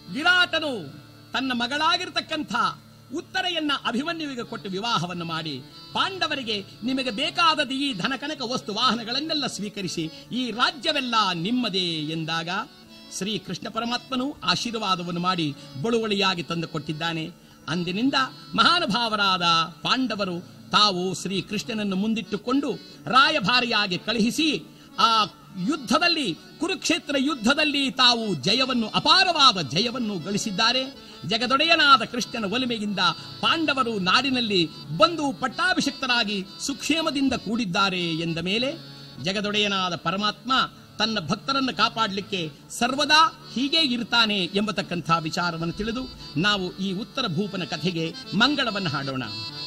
ವಿರಾಟನು ತನ್ನ ಮಗಳಾಗಿರ್ತಕ್ಕಂಥ ಉತ್ತರೆಯನ್ನ ಅಭಿಮನ್ಯುವಿಗೆ ಕೊಟ್ಟು ವಿವಾಹವನ್ನು ಮಾಡಿ ಪಾಂಡವರಿಗೆ ನಿಮಗೆ ಬೇಕಾದದ ಈ ಧನಕನಕ ವಸ್ತು ವಾಹನಗಳನ್ನೆಲ್ಲ ಸ್ವೀಕರಿಸಿ ಈ ರಾಜ್ಯವೆಲ್ಲ ನಿಮ್ಮದೇ ಎಂದಾಗ ಶ್ರೀ ಕೃಷ್ಣ ಪರಮಾತ್ಮನು ಆಶೀರ್ವಾದವನ್ನು ಮಾಡಿ ಬಳುವಳಿಯಾಗಿ ತಂದು ಕೊಟ್ಟಿದ್ದಾನೆ. ಅಂದಿನಿಂದ ಮಹಾನುಭಾವರಾದ ಪಾಂಡವರು ತಾವು ಶ್ರೀ ಕೃಷ್ಣನನ್ನು ಮುಂದಿಟ್ಟುಕೊಂಡು ರಾಯಭಾರಿಯಾಗಿ ಕಳುಹಿಸಿ ಆ ಯುದ್ಧದಲ್ಲಿ ಕುರುಕ್ಷೇತ್ರ ಯುದ್ಧದಲ್ಲಿ ತಾವು ಜಯವನ್ನು ಅಪಾರವಾದ ಜಯವನ್ನು ಗಳಿಸಿದ್ದಾರೆ. ಜಗದೊಡೆಯನಾದ ಕೃಷ್ಣನ ಒಲಿಮೆಯಿಂದ ಪಾಂಡವರು ನಾಡಿನಲ್ಲಿ ಬಂದು ಪಟ್ಟಾಭಿಷಕ್ತರಾಗಿ ಸುಕ್ಷೇಮದಿಂದ ಕೂಡಿದ್ದಾರೆ ಎಂದ ಮೇಲೆ ಜಗದೊಡೆಯನಾದ ಪರಮಾತ್ಮ ತನ್ನ ಭಕ್ತರನ್ನು ಕಾಪಾಡಲಿಕ್ಕೆ ಸರ್ವದಾ ಹೀಗೆ ಇರ್ತಾನೆ ಎಂಬತಕ್ಕಂಥ ವಿಚಾರವನ್ನು ತಿಳಿದು ನಾವು ಈ ಉತ್ತರ ಭೂಪನ ಕಥೆಗೆ ಮಂಗಳವನ್ನು ಹಾಡೋಣ.